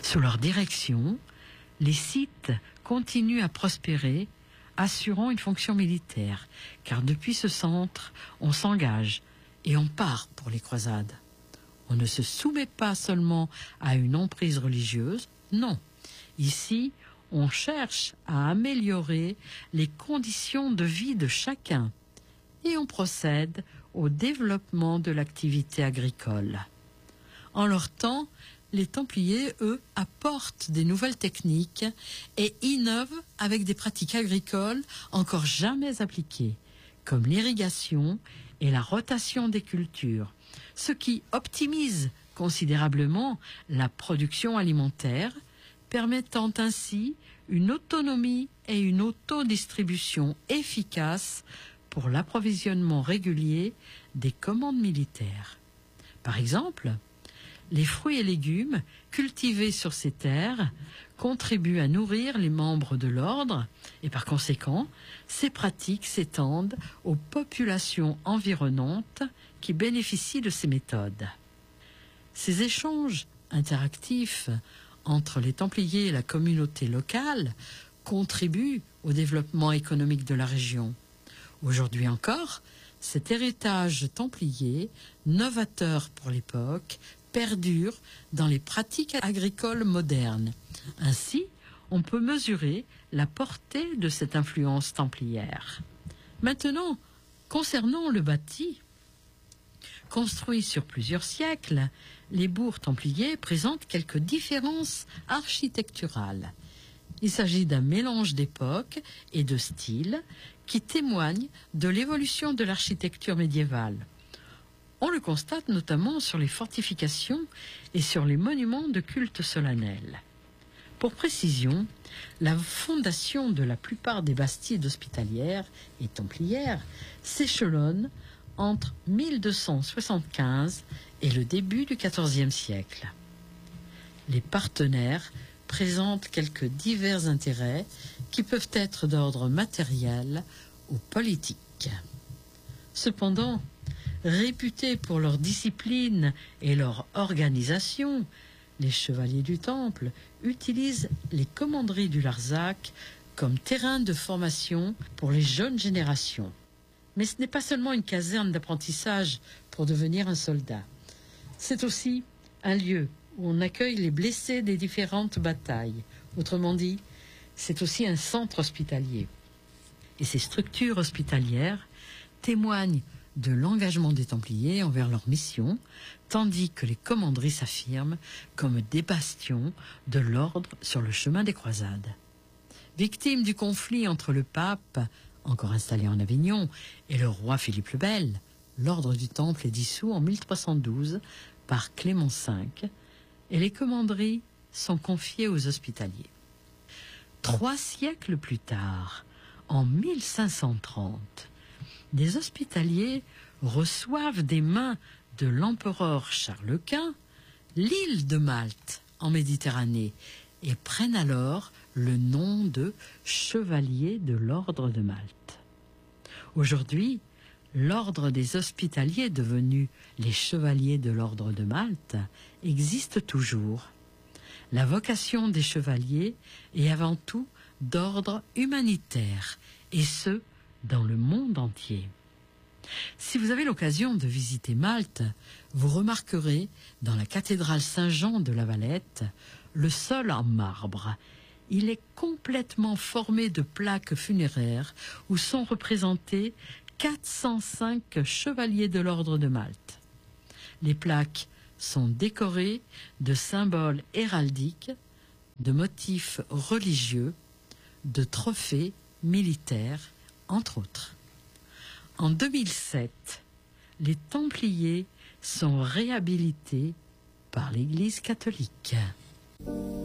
Sous leur direction, les sites continuent à prospérer, assurant une fonction militaire, car depuis ce centre, on s'engage et on part pour les croisades. On ne se soumet pas seulement à une emprise religieuse, non. Ici, on cherche à améliorer les conditions de vie de chacun et on procède au développement de l'activité agricole. En leur temps, les Templiers, eux, apportent des nouvelles techniques et innovent avec des pratiques agricoles encore jamais appliquées, comme l'irrigation et la rotation des cultures, ce qui optimise considérablement la production alimentaire, permettant ainsi une autonomie et une autodistribution efficace pour l'approvisionnement régulier des commandes militaires. Par exemple, les fruits et légumes cultivés sur ces terres contribuent à nourrir les membres de l'ordre et par conséquent, ces pratiques s'étendent aux populations environnantes qui bénéficient de ces méthodes. Ces échanges interactifs entre les Templiers et la communauté locale contribuent au développement économique de la région. Aujourd'hui encore, cet héritage templier, novateur pour l'époque, perdure dans les pratiques agricoles modernes. Ainsi, on peut mesurer la portée de cette influence templière. Maintenant, concernant le bâti, construit sur plusieurs siècles, les bourgs templiers présentent quelques différences architecturales. Il s'agit d'un mélange d'époques et de styles qui témoignent de l'évolution de l'architecture médiévale. On le constate notamment sur les fortifications et sur les monuments de culte solennel. Pour précision, la fondation de la plupart des bastides hospitalières et templières s'échelonne entre 1275 et le début du XIVe siècle. Les partenaires présentent quelques divers intérêts qui peuvent être d'ordre matériel ou politique. Cependant, réputés pour leur discipline et leur organisation, les chevaliers du Temple utilisent les commanderies du Larzac comme terrain de formation pour les jeunes générations. Mais ce n'est pas seulement une caserne d'apprentissage pour devenir un soldat. C'est aussi un lieu où on accueille les blessés des différentes batailles. Autrement dit, c'est aussi un centre hospitalier. Et ces structures hospitalières témoignent de l'engagement des Templiers envers leur mission, tandis que les commanderies s'affirment comme des bastions de l'ordre sur le chemin des croisades. Victime du conflit entre le pape, encore installé en Avignon, et le roi Philippe le Bel, l'ordre du Temple est dissous en 1312 par Clément V, et les commanderies sont confiées aux hospitaliers. 3 siècles plus tard, en 1530, des hospitaliers reçoivent des mains de l'empereur Charles Quint l'île de Malte en Méditerranée et prennent alors le nom de chevaliers de l'ordre de Malte. Aujourd'hui, l'ordre des hospitaliers, devenu les chevaliers de l'ordre de Malte, existe toujours. La vocation des chevaliers est avant tout d'ordre humanitaire, et ce, dans le monde entier. Si vous avez l'occasion de visiter Malte, vous remarquerez dans la cathédrale Saint-Jean de La Valette le sol en marbre. Il est complètement formé de plaques funéraires où sont représentés 405 chevaliers de l'ordre de Malte. Les plaques sont décorées de symboles héraldiques, de motifs religieux, de trophées militaires, entre autres. En 2007, les Templiers sont réhabilités par l'Église catholique.